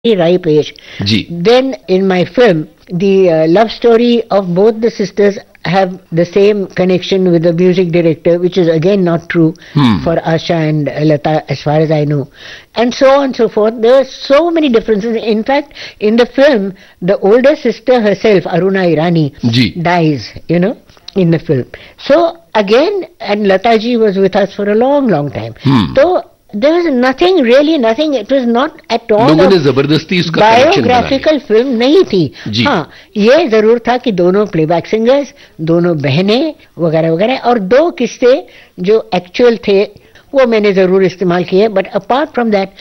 ripe age. Ji Then in my film, the love story of both the sisters have the same connection with the music director, which is again not true for Asha and Lata, as far as I know. And so on and so forth. There are so many differences. In fact, in the film, the older sister herself, Aruna Irani, ji dies, in the film. So again, and Lata ji was with us for a long, long time. So there was nothing, really nothing. It was not at all लोगों a ने जबरदस्ती उसका connection बना biographical film नहीं थी. जी। हाँ, ये जरूर था कि दोनों प्लेबैक सिंगर्स, दोनों बहनें वगैरह वगैरह, और दो किस्से जो एक्चुअल थे वो मैंने जरूर इस्तेमाल किए. But apart from that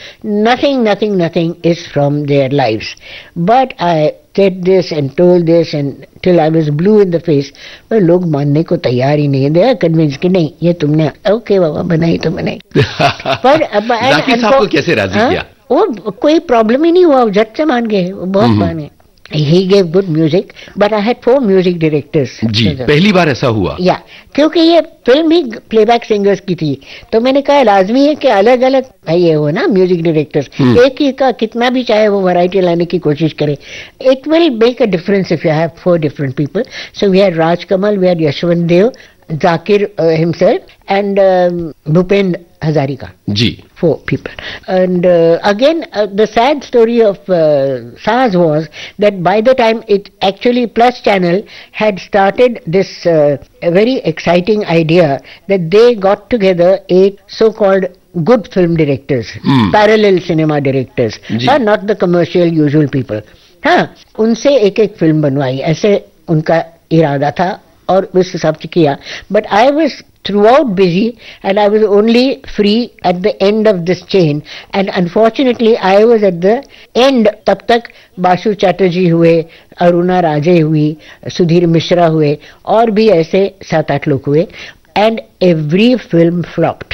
nothing is from their lives. But I said this and told this and till I was blue in the face. पर लोग मानने को तैयार ही नहीं है. They are convinced कि नहीं, ये तुमने ओके बाबा बनाई तो बनाई. पर जाकिर साहब को कैसे राजी किया? वो कोई प्रॉब्लम ही नहीं हुआ, झट से मान गए, वो बहुत माने. He gave good music, but I had 4 music directors. जी, पहली बार ऐसा हुआ? या क्योंकि ये फिल्म ही प्लेबैक सिंगर्स की थी, तो मैंने कहा लाजमी है कि अलग अलग ये हो ना म्यूजिक डायरेक्टर्स. एक ही का कितना भी चाहे वो वैरायटी लाने की कोशिश करे, it will make a difference if you have 4 different people. So we had Raj Kamal, we had Yashwant Dev, Zakir himself, and Bhupendra Hazarika. Ji. 4 people. And again, the sad story of SARS was that by the time it actually Plus Channel had started this very exciting idea that they got together 8 so-called good film directors, parallel cinema directors, not the commercial usual people. हाँ, उनसे एक film बनवाई, ऐसे उनका इरादा था और उस हिसाब से किया. But I was through out busy and I was only free at the end of this chain. And unfortunately I was at the end. तब तक बासु चैटर्जी हुए, अरुणा राजे हुई, सुधीर मिश्रा हुए, और भी ऐसे 7-8 लोग हुए. And every film flopped.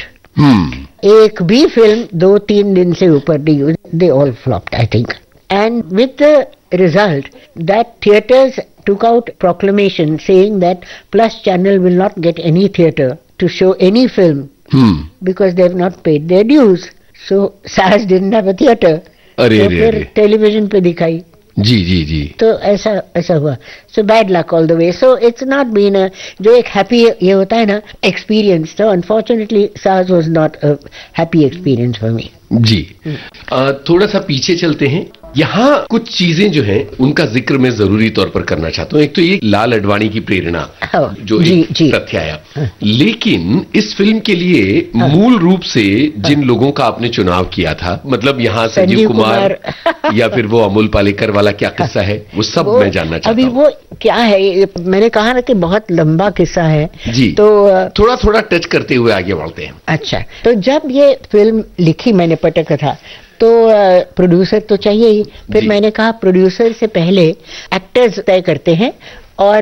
एक भी फिल्म 2-3 दिन से ऊपर नहीं हुई. They all flopped, I think. And with the result that theatres took out proclamation saying that Plus Channel will not get any theatre to show any film because they have not paid their dues. So SARS didn't have a theatre. तो फिर television पे दिखाई. जी जी जी. तो ऐसा हुआ. So bad luck all the way. So it's not been जो एक happy ये होता है ना एक्सपीरियंस. तो unfortunately SARS was not a happy experience for me. जी. थोड़ा सा पीछे चलते हैं. यहाँ कुछ चीजें जो हैं उनका जिक्र मैं जरूरी तौर पर करना चाहता हूँ. एक तो ये लाल अडवाणी की प्रेरणा जो एक तथ्य आया, लेकिन इस फिल्म के लिए मूल रूप से जिन लोगों का आपने चुनाव किया था, मतलब यहाँ संजीव कुमार या फिर वो अमोल पालेकर वाला क्या किस्सा है, वो सब मैं जानना चाहता हूँ. अभी वो क्या है, मैंने कहा ना कि बहुत लंबा किस्सा है जी. तो थोड़ा थोड़ा टच करते हुए आगे बढ़ते हैं. अच्छा, तो जब ये फिल्म लिखी मैंने पटकथा, तो प्रोड्यूसर तो चाहिए ही. फिर मैंने कहा प्रोड्यूसर से पहले एक्टर्स तय करते हैं. और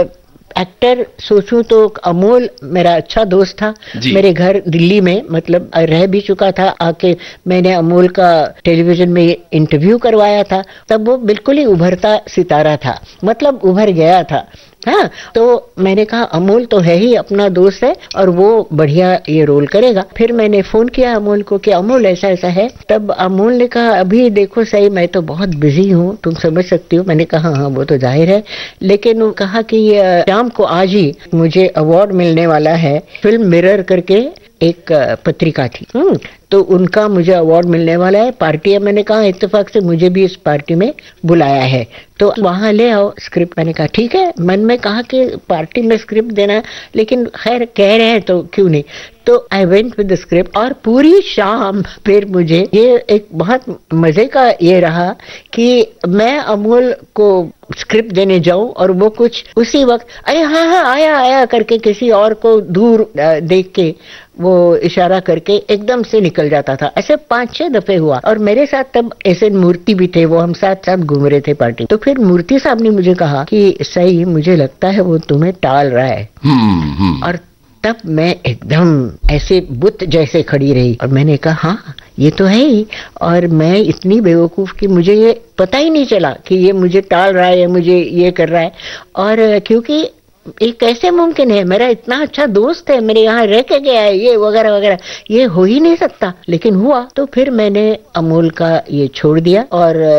एक्टर सोचूं तो अमोल मेरा अच्छा दोस्त था, मेरे घर दिल्ली में, मतलब रह भी चुका था आके. मैंने अमोल का टेलीविजन में इंटरव्यू करवाया था. तब वो बिल्कुल ही उभरता सितारा था, मतलब उभर गया था. हाँ, तो मैंने कहा अमोल तो है ही, अपना दोस्त है और वो बढ़िया ये रोल करेगा. फिर मैंने फोन किया अमोल को कि अमोल ऐसा ऐसा है. तब अमोल ने कहा अभी देखो सही, मैं तो बहुत बिजी हूँ, तुम समझ सकती हो. मैंने कहा हाँ वो तो जाहिर है, लेकिन वो कहा कि शाम को आज ही मुझे अवार्ड मिलने वाला है. फिल्म मिरर करके एक पत्रिका थी, तो उनका मुझे अवार्ड मिलने वाला है. पार्टी है. मैंने कहा इत्तेफाक से मुझे भी इस पार्टी में बुलाया है, तो वहां ले आओ स्क्रिप्ट. मैंने कहा ठीक है. मन में कहा कि पार्टी में स्क्रिप्ट देना, लेकिन खैर कह रहे हैं तो क्यों नहीं. तो I went with the script और पूरी शाम फिर मुझे ये एक बहुत मजे का ये रहा कि मैं अमोल को स्क्रिप्ट देने जाऊं और वो कुछ उसी वक्त अरे हाँ आया करके किसी और को दूर देख के वो इशारा करके एकदम से निकल जाता था. ऐसे 5-6 दफे हुआ. और मेरे साथ तब ऐसे मूर्ति भी थे, वो हम साथ घूम रहे थे पार्टी. तो फिर मूर्ति साहब ने मुझे कहा कि सही मुझे लगता है वो तुम्हें टाल रहा है. और तब मैं एकदम ऐसे बुत जैसे खड़ी रही और मैंने कहा हाँ ये तो है ही. और मैं इतनी बेवकूफ कि मुझे ये पता ही नहीं चला कि ये मुझे टाल रहा है या मुझे ये कर रहा है. और क्योंकि ये कैसे मुमकिन है, मेरा इतना अच्छा दोस्त है, मेरे यहाँ रह के गया है, ये वगैरह वगैरह, ये हो ही नहीं सकता, लेकिन हुआ। तो फिर मैंने अमूल का ये छोड़ दिया और